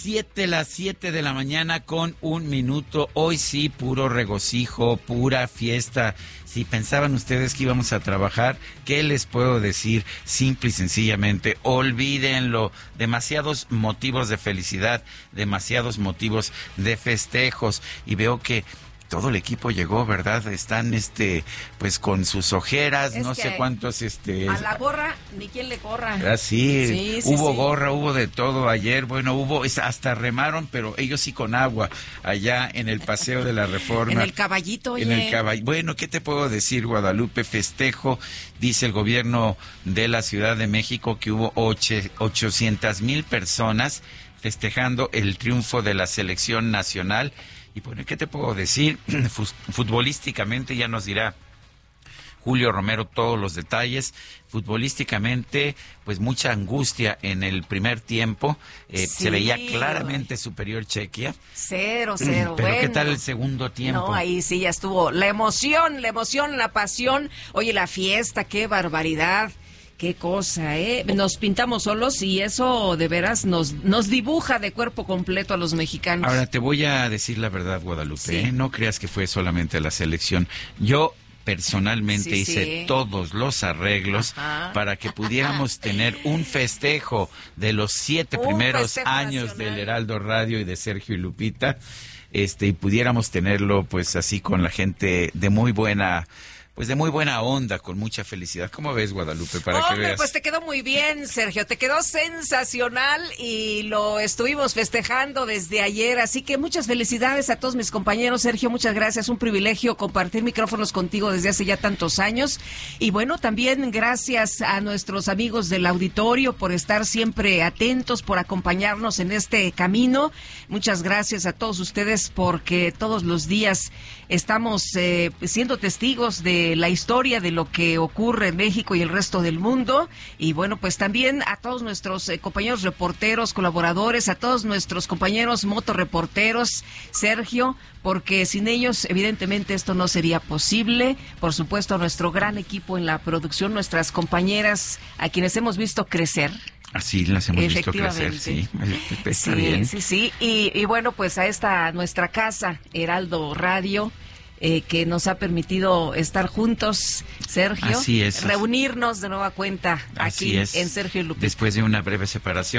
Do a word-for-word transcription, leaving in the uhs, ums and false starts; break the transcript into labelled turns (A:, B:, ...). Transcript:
A: siete, las siete de la mañana con un minuto. Hoy sí, puro regocijo, pura fiesta. Si pensaban ustedes que íbamos a trabajar, ¿qué les puedo decir? Simple y sencillamente, olvídenlo. Demasiados motivos de felicidad, demasiados motivos de festejos. Y veo que todo el equipo llegó, ¿verdad? Están, este, pues con sus ojeras, es no sé cuántos, este...
B: A la gorra, ni quien le corra.
A: Ah, sí,
B: sí, sí
A: hubo
B: sí.
A: gorra, hubo de todo ayer, bueno, hubo, hasta remaron, pero ellos sí con agua, allá en el Paseo de la Reforma.
B: En el Caballito, oye.
A: En el Caballito. Bueno, ¿qué te puedo decir, Guadalupe? Festejo, dice el gobierno de la Ciudad de México que hubo ochocientas mil personas festejando el triunfo de la selección nacional. Y bueno, ¿qué te puedo decir? Futbolísticamente ya nos dirá Julio Romero todos los detalles. Futbolísticamente, pues mucha angustia en el primer tiempo. Eh, sí. Se veía claramente superior Chequia.
B: Cero, cero.
A: Pero
B: bueno.
A: ¿qué tal el segundo tiempo?
B: No, ahí sí ya estuvo. La emoción, la emoción, la pasión. Oye, la fiesta, qué barbaridad. Qué cosa, ¿eh? Nos pintamos solos y eso de veras nos nos dibuja de cuerpo completo a los mexicanos.
A: Ahora te voy a decir la verdad, Guadalupe,
B: sí.
A: ¿eh? No creas que fue solamente la selección. Yo personalmente sí, hice sí. todos los arreglos Ajá. para que pudiéramos tener un festejo de los siete un primeros años nacional. Del Heraldo Radio y de Sergio y Lupita, este, y pudiéramos tenerlo pues así con la gente de muy buena... Pues de muy buena onda, con mucha felicidad. ¿Cómo ves, Guadalupe? Para
B: Hombre,
A: que veas.
B: Pues te quedó muy bien, Sergio. Te quedó sensacional y lo estuvimos festejando desde ayer. Así que muchas felicidades a todos mis compañeros. Sergio, muchas gracias. Un privilegio compartir micrófonos contigo desde hace ya tantos años. Y bueno, también gracias a nuestros amigos del auditorio por estar siempre atentos, por acompañarnos en este camino. Muchas gracias a todos ustedes porque todos los días estamos eh, siendo testigos de la historia de lo que ocurre en México y el resto del mundo. Y bueno, pues también a todos nuestros eh, compañeros reporteros, colaboradores, a todos nuestros compañeros motorreporteros, Sergio, porque sin ellos evidentemente esto no sería posible. Por supuesto a nuestro gran equipo en la producción, nuestras compañeras a quienes hemos visto crecer.
A: Así las hemos visto crecer, sí. Está
B: sí,
A: bien.
B: sí, sí. Y, y bueno, pues a esta nuestra casa, Heraldo Radio, Eh, que nos ha permitido estar juntos, Sergio.
A: Así es.
B: Reunirnos de nueva cuenta aquí
A: es.
B: en Sergio y Lupita.
A: Después de una breve separación.